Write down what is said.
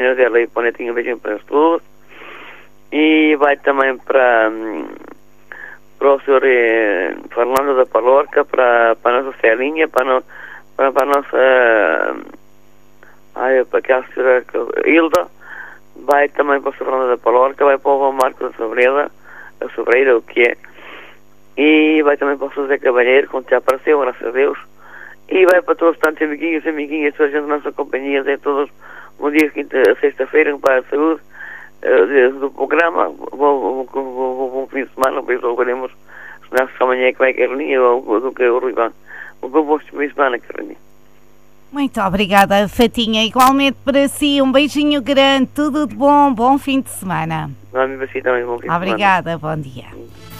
dela e para o netinho, um beijinho para eles todos. E vai também para o senhor Fernando da Palorca, para a nossa Celinha, para a nossa para aquela senhora Hilda, vai também para o senhor Fernando da Palorca, vai para o João Marcos da Sobreira, o que é, e vai também para o senhor José Cavalheiro, que já apareceu, graças a Deus, e vai para todos os tantos amiguinhos, toda a gente da nossa companhia, todos um dia, sexta-feira, para a saúde do programa. Bom fim de semana, depois ouviremos se amanhã é que vai Carolina ou do que é o Ruivão. Bom fim de semana, Carolina. Muito obrigada, Fatinha. Igualmente para si, um beijinho grande, tudo de bom, bom fim de semana. Para si também, bom fim de semana. Obrigada, bom dia.